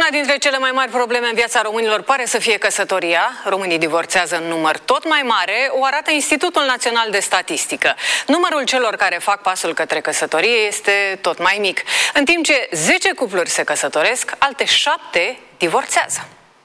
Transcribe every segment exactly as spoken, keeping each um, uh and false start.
Una dintre cele mai mari probleme în viața românilor pare să fie căsătoria. Românii divorțează în număr tot mai mare, o arată Institutul Național de Statistică. Numărul celor care fac pasul către căsătorie este tot mai mic. În timp ce zece cupluri se căsătoresc, alte șapte divorțează.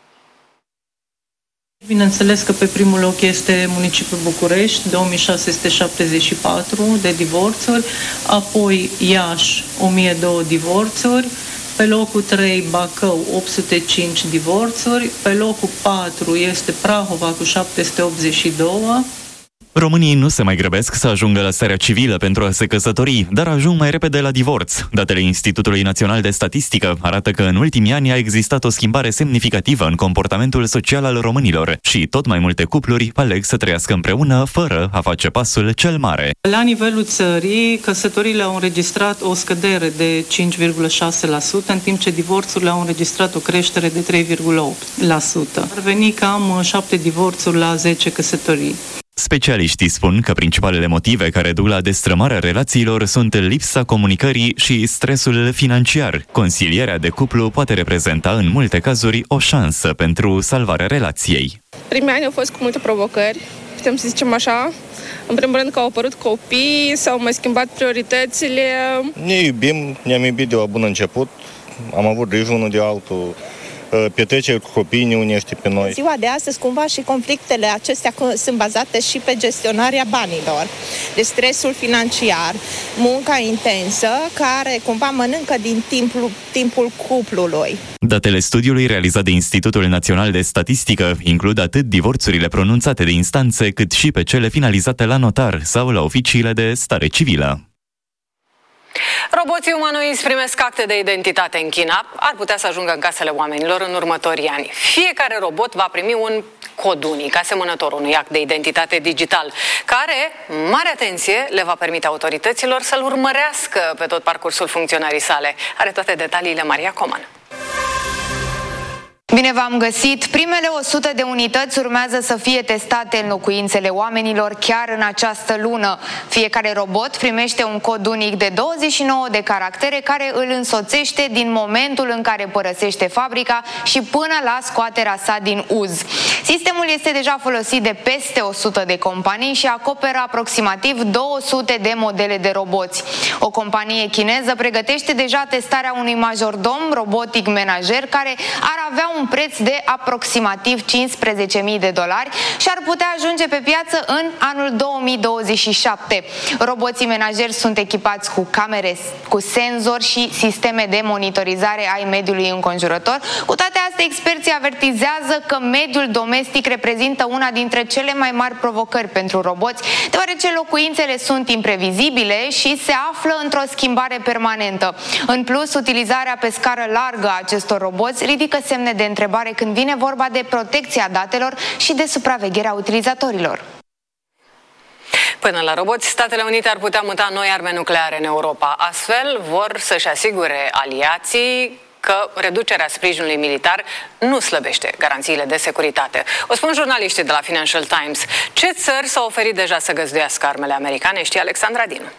Bineînțeles că pe primul loc este municipiul București, două mii șase sute șaptezeci și patru de divorțuri, apoi Iași, o mie două divorțuri, pe locul trei Bacău, opt sute cinci divorțuri, pe locul patru este Prahova cu șapte sute optzeci și doi. Românii nu se mai grăbesc să ajungă la starea civilă pentru a se căsători, dar ajung mai repede la divorț. Datele Institutului Național de Statistică arată că în ultimii ani a existat o schimbare semnificativă în comportamentul social al românilor și tot mai multe cupluri aleg să trăiască împreună fără a face pasul cel mare. La nivelul țării, căsătoriile au înregistrat o scădere de cinci virgulă șase la sută, în timp ce divorțurile au înregistrat o creștere de trei virgulă opt la sută. Ar veni cam șapte divorțuri la zece căsătorii. Specialiștii spun că principalele motive care duc la destrămarea relațiilor sunt lipsa comunicării și stresul financiar. Consilierea de cuplu poate reprezenta în multe cazuri o șansă pentru salvarea relației. Primii ani au fost cu multe provocări, putem să zicem așa. În primul rând că au apărut copii, s-au mai schimbat prioritățile. Ne iubim, ne-am iubit de la bun început, am avut grijă unul de altul. Petreceri cu copiii ne unește pe noi. Ziua de astăzi, cumva, și conflictele acestea sunt bazate și pe gestionarea banilor, de stresul financiar, munca intensă, care cumva mănâncă din timpul, timpul cuplului. Datele studiului realizat de Institutul Național de Statistică includ atât divorțurile pronunțate de instanțe, cât și pe cele finalizate la notar sau la oficiile de stare civilă. Roboții umanoizi primesc acte de identitate în China. Ar putea să ajungă în casele oamenilor în următorii ani. Fiecare robot va primi un cod unic, asemănător unui act de identitate digital, care, mare atenție, le va permite autorităților să-l urmărească pe tot parcursul funcționării sale. Are toate detaliile Maria Coman. Bine v-am găsit! Primele o sută de unități urmează să fie testate în locuințele oamenilor chiar în această lună. Fiecare robot primește un cod unic de douăzeci și nouă de caractere care îl însoțește din momentul în care părăsește fabrica și până la scoaterea sa din uz. Sistemul este deja folosit de peste o sută de companii și acoperă aproximativ două sute de modele de roboți. O companie chineză pregătește deja testarea unui majordom robotic menajer care ar avea un preț de aproximativ cincisprezece mii de dolari și ar putea ajunge pe piață în anul două mii douăzeci și șapte. Roboții menajeri sunt echipați cu camere, cu senzori și sisteme de monitorizare ai mediului înconjurător. Cu toate astea, experții avertizează că mediul domestic reprezintă una dintre cele mai mari provocări pentru roboți, deoarece locuințele sunt imprevizibile și se află într-o schimbare permanentă. În plus, utilizarea pe scară largă a acestor roboți ridică semne de întrebare când vine vorba de protecția datelor și de supravegherea utilizatorilor. Până la roboți, Statele Unite ar putea muta noi arme nucleare în Europa. Astfel, vor să-și asigure aliații că reducerea sprijinului militar nu slăbește garanțiile de securitate. O spun jurnaliștii de la Financial Times. Ce țări s-au oferit deja să găzduiască armele americane? Știe Alexandra Dinu.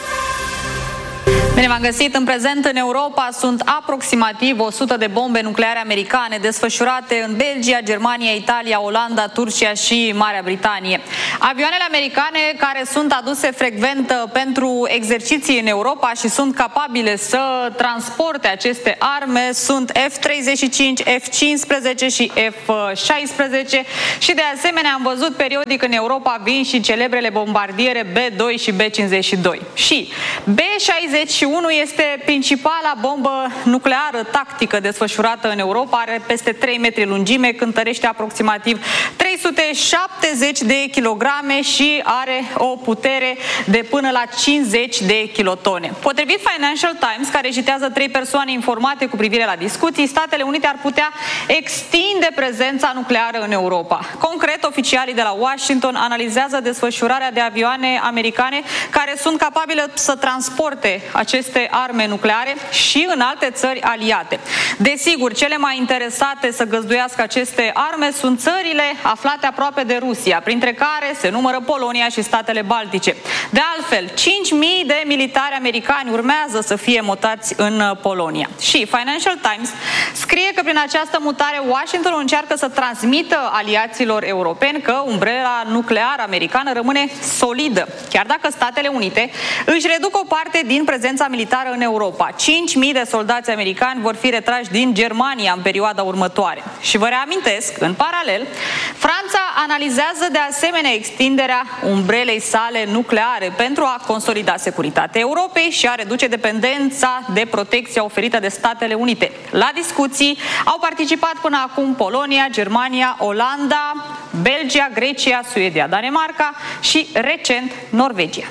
Bine v-am găsit! În prezent, în Europa sunt aproximativ o sută de bombe nucleare americane desfășurate în Belgia, Germania, Italia, Olanda, Turcia și Marea Britanie. Avioanele americane care sunt aduse frecvent pentru exerciții în Europa și sunt capabile să transporte aceste arme sunt F treizeci și cinci, F cincisprezece și F șaisprezece și de asemenea am văzut periodic în Europa vin și celebrele bombardiere B doi și B cincizeci și doi. Și B șaizeci și unu este principala bombă nucleară tactică desfășurată în Europa, are peste trei metri lungime, cântărește aproximativ trei sute șaptezeci de kilograme și are o putere de până la cincizeci de kilotone. Potrivit Financial Times, care citează trei persoane informate cu privire la discuții, Statele Unite ar putea extinde prezența nucleară în Europa. Concret, oficialii de la Washington analizează desfășurarea de avioane americane care sunt capabile să transporte aceste arme nucleare și în alte țări aliate. Desigur, cele mai interesate să găzduiască aceste arme sunt țările aflate aproape de Rusia, printre care se numără Polonia și statele Baltice. De altfel, cinci mii de militari americani urmează să fie mutați în Polonia. Și Financial Times scrie că prin această mutare Washington încearcă să transmită aliaților europeni că umbrela nucleară americană rămâne solidă, chiar dacă Statele Unite își reduc o parte din prezența militară în Europa. cinci mii de soldați americani vor fi retrași din Germania în perioada următoare. Și vă reamintesc, în paralel, Franța analizează de asemenea extinderea umbrelei sale nucleare pentru a consolida securitatea Europei și a reduce dependența de protecția oferită de Statele Unite. La discuții au participat până acum Polonia, Germania, Olanda, Belgia, Grecia, Suedia, Danemarca și recent Norvegia.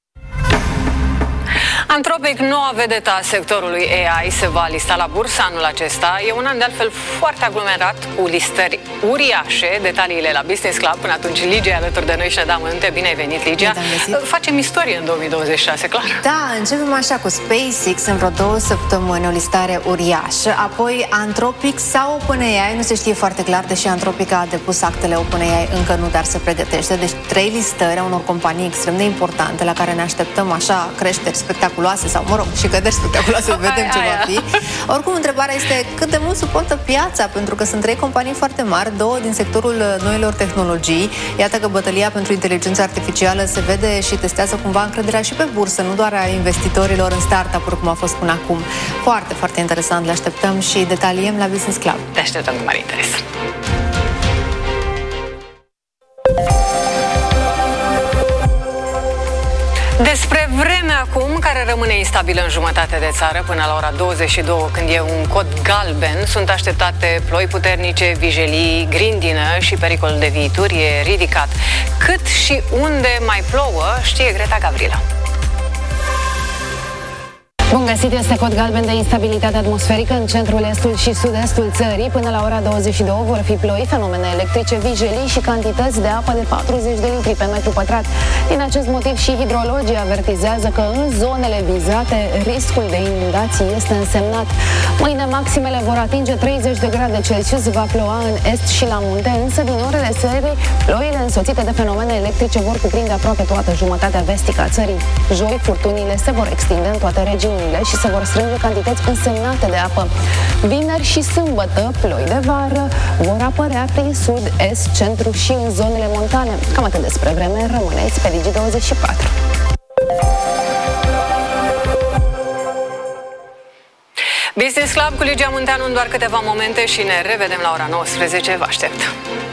Anthropic, noua vedetă a sectorului A I, se va lista la bursă anul acesta. E un an de altfel foarte aglomerat, cu listări uriașe. Detaliile la Business Club. Până atunci, Ligia e alături de noi și ne dă amănunte. Bine ai venit, Ligia. Facem istorie în două mii douăzeci și șase, clar. Da, începem așa cu SpaceX în vreo două săptămâni, o listare uriașă. Apoi Anthropic sau OpenAI, nu se știe foarte clar, deși Anthropic a depus actele, OpenAI încă nu, dar se pregătește. Deci trei listări a unor companii extrem de importante la care ne așteptăm așa creșteri spectaculoase sau, mă rog, și căderi spectaculoase, vedem ce va fi. Oricum, întrebarea este cât de mult suportă piața, pentru că sunt trei companii foarte mari, două din sectorul noilor tehnologii. Iată că bătălia pentru inteligența artificială se vede și testează cumva încrederea și pe bursă, nu doar a investitorilor în startup-uri, cum a fost până acum. Foarte, foarte interesant, le așteptăm și detaliem la Business Club. Te așteptăm cu mare interes. Despre vremea acum, care rămâne instabilă în jumătate de țară până la ora douăzeci și două, când e un cod galben. Sunt așteptate ploi puternice, vijelii, grindină și pericolul de viituri e ridicat. Cât și unde mai plouă, știe Greta Gavrilă. Bun găsit, este cod galben de instabilitate atmosferică în centrul, estul și sud-estul țării. Până la ora douăzeci și două vor fi ploi, fenomene electrice, vijelii și cantități de apă de patruzeci de litri pe metru pătrat. Din acest motiv și hidrologii avertizează că în zonele vizate riscul de inundații este însemnat. Mâine maximele vor atinge treizeci de grade Celsius, va ploua în est și la munte, însă din orele serii ploile însoțite de fenomene electrice vor cuprinde aproape toată jumătatea vestică a țării. Joi, furtunile se vor extinde în toate regiunile și se vor strânge cantități însemnate de apă. Vineri și sâmbătă, ploi de vară vor apărea prin sud, est, centru și în zonele montane. Cam atât despre vreme, rămâneți pe Digi douăzeci și patru. Business Club cu Ligia Munteanu în doar câteva momente și ne revedem la ora nouăsprezece. Vă aștept!